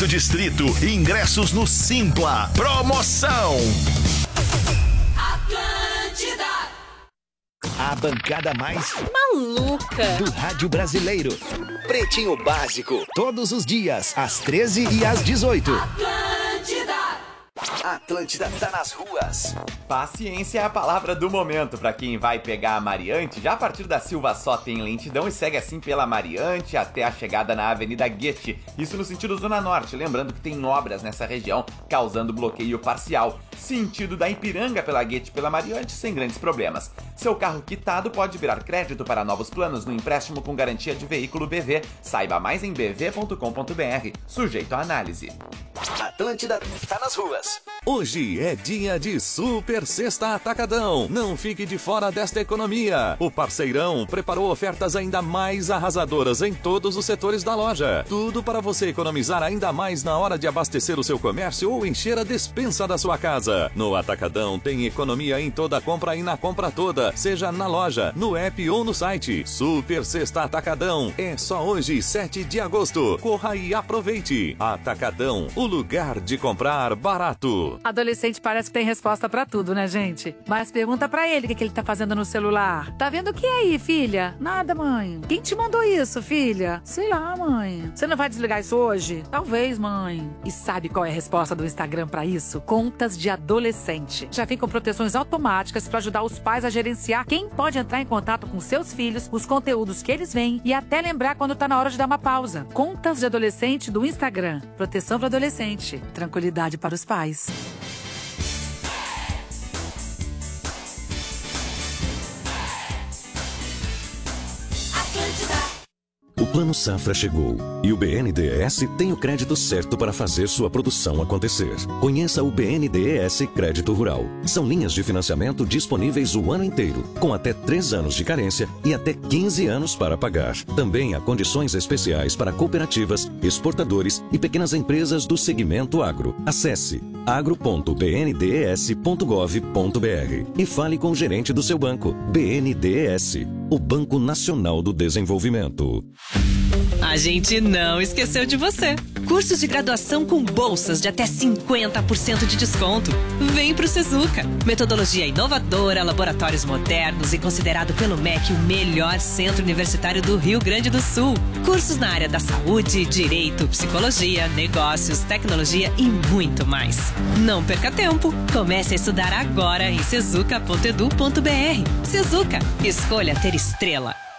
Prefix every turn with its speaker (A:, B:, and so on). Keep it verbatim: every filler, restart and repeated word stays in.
A: Quinto Distrito, ingressos no Simpla. Promoção.
B: Atlântida.
A: A bancada mais
B: maluca
A: do rádio brasileiro. Pretinho Básico, todos os dias, às treze e às dezoito.
B: Atlântida.
A: Atlântida tá nas ruas.
C: Paciência é a palavra do momento para quem vai pegar a Mariante. Já a partir da Silva Só tem lentidão e segue assim pela Mariante até a chegada na Avenida Goethe. Isso no sentido Zona Norte, lembrando que tem obras nessa região causando bloqueio parcial. Sentido da Ipiranga pela Goethe pela Mariante sem grandes problemas. Seu carro quitado pode virar crédito para novos planos no empréstimo com garantia de veículo B V. Saiba mais em b v ponto com ponto b r. Sujeito à análise.
A: Atlântida tá nas ruas.
D: Hoje é dia de Super Sexta Atacadão. Não fique de fora desta economia. O Parceirão preparou ofertas ainda mais arrasadoras em todos os setores da loja. Tudo para você economizar ainda mais na hora de abastecer o seu comércio ou encher a despensa da sua casa. No Atacadão tem economia em toda compra e na compra toda, seja na loja, no app ou no site. Super Sexta Atacadão é só hoje, sete de agosto. Corra e aproveite. Atacadão, o lugar de comprar barato.
E: Adolescente parece que tem resposta pra tudo, né, gente? Mas pergunta pra ele o que, que ele tá fazendo no celular. Tá vendo o que aí, filha? Nada, mãe. Quem te mandou isso, filha? Sei lá, mãe. Você não vai desligar isso hoje? Talvez, mãe. E sabe qual é a resposta do Instagram pra isso? Contas de adolescente. Já vem com proteções automáticas pra ajudar os pais a gerenciar quem pode entrar em contato com seus filhos, os conteúdos que eles veem e até lembrar quando tá na hora de dar uma pausa. Contas de adolescente do Instagram. Proteção para adolescente. Tranquilidade para os pais.
F: O Plano Safra chegou e o B N D E S tem o crédito certo para fazer sua produção acontecer. Conheça o B N D E S Crédito Rural. São linhas de financiamento disponíveis o ano inteiro, com até três anos de carência e até quinze anos para pagar. Também há condições especiais para cooperativas, exportadores e pequenas empresas do segmento agro. Acesse agro ponto b n d e s ponto gov ponto b r e fale com o gerente do seu banco. B N D E S, o Banco Nacional do Desenvolvimento.
G: A gente não esqueceu de você. Cursos de graduação com bolsas de até cinquenta por cento de desconto. Vem pro Sezuca. Metodologia inovadora, laboratórios modernos e considerado pelo M E C o melhor centro universitário do Rio Grande do Sul. Cursos na área da saúde, direito, psicologia, negócios, tecnologia e muito mais. Não perca tempo. Comece a estudar agora em sezuca ponto edu ponto b r. Sezuca. Escolha ter estrela.